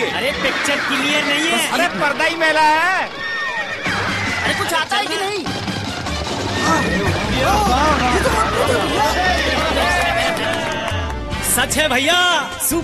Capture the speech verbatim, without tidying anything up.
चाहिए। अरे picture clear नहीं है। अरे पर्दा ही मैला है। अरे कुछ आता है कि नहीं? सच है भैया।